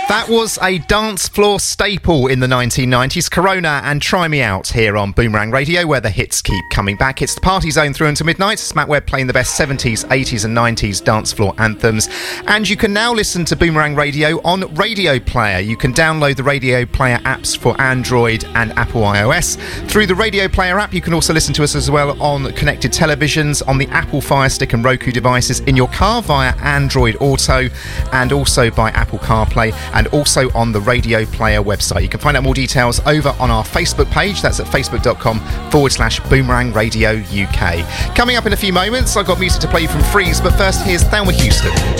That was a dance floor staple in the 1990s. Corona and Try Me Out here on Boomerang Radio, where the hits keep coming back. It's the party zone through until midnight. It's Matt Webb playing the best 70s, 80s and 90s dance floor anthems. And you can now listen to Boomerang Radio on Radio Player. You can download the Radio Player apps for Android and Apple iOS. Through the Radio Player app, you can also listen to us as well on connected televisions, on the Apple Fire Stick and Roku devices, in your car via Android Auto, and also by Apple CarPlay, and also on the Radio Player website. You can find out more details over on our Facebook page. That's at facebook.com/Boomerang Radio UK. Coming up in a few moments, I've got music to play you from Freeze, but first here's Thelma Houston.